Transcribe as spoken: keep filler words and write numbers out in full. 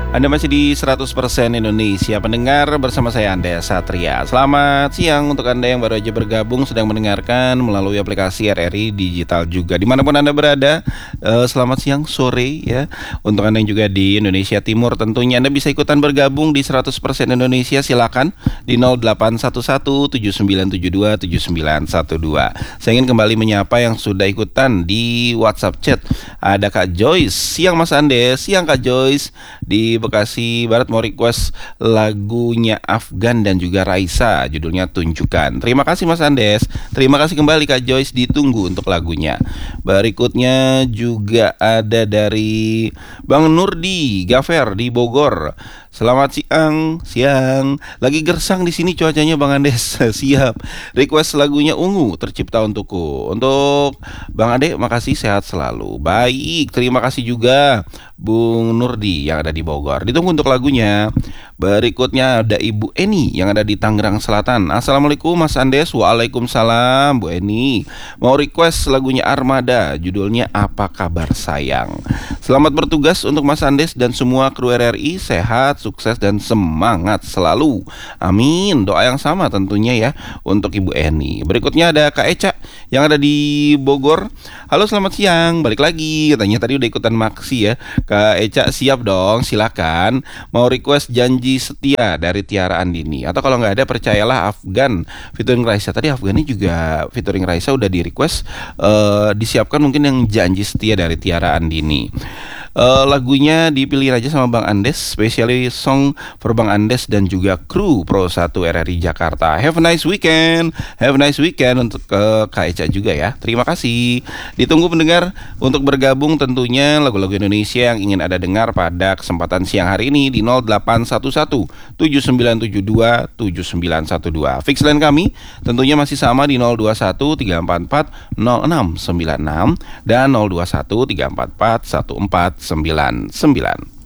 Anda masih di seratus persen Indonesia pendengar bersama saya Andes Satria. Selamat siang untuk Anda yang baru aja bergabung sedang mendengarkan melalui aplikasi R R I Digital juga. Dimanapun Anda berada, eh, selamat siang, sore ya. Untuk Anda yang juga di Indonesia Timur tentunya Anda bisa ikutan bergabung di seratus persen Indonesia. Silakan di nol delapan satu satu tujuh sembilan tujuh dua tujuh sembilan satu dua. Saya ingin kembali menyapa yang sudah ikutan di WhatsApp chat. Ada Kak Joyce, siang Mas Andes, siang Kak Joyce di Bekasi Barat mau request lagunya Afgan dan juga Raisa, judulnya Tunjukkan. Terima kasih Mas Andes. Terima kasih kembali Kak Joyce, ditunggu untuk lagunya. Berikutnya juga ada dari Bang Nurdi Gafer di Bogor. Selamat siang, siang. Lagi gersang di sini cuacanya Bang Andes. Siap. Request lagunya Ungu, Tercipta Untukku. Untuk Bang Ade, makasih, sehat selalu. Baik, terima kasih juga Bung Nurdi yang ada di Bogor. Ditunggu untuk lagunya. Berikutnya ada Ibu Eni yang ada di Tangerang Selatan. Assalamualaikum Mas Andes. Waalaikumsalam Bu Eni. Mau request lagunya Armada, judulnya Apa Kabar Sayang. Selamat bertugas untuk Mas Andes dan semua kru R R I. Sehat, sukses dan semangat selalu. Amin. Doa yang sama tentunya ya untuk Ibu Eni. Berikutnya ada Kak Eca yang ada di Bogor. Halo, selamat siang. Balik lagi. Katanya tadi udah ikutan maksi ya. Kak Eca, siap dong, silakan. Mau request Janji Setia dari Tiara Andini, atau kalau nggak ada percayalah Afgan featuring Raisa. Tadi Afgan ini juga featuring Raisa udah di request. uh, Disiapkan mungkin yang Janji Setia dari Tiara Andini. Uh, lagunya dipilih aja sama Bang Andes, specially song for Bang Andes dan juga kru Pro satu R R I Jakarta. Have a nice weekend. Have a nice weekend untuk uh, Kak Eca juga ya. Terima kasih. Ditunggu pendengar untuk bergabung tentunya lagu-lagu Indonesia yang ingin Anda dengar pada kesempatan siang hari ini di nol delapan satu satu tujuh sembilan tujuh dua tujuh sembilan satu dua. Fix line kami tentunya masih sama di nol dua satu tiga empat empat nol enam sembilan enam dan nol dua satu tiga empat empat satu empat sembilan sembilan.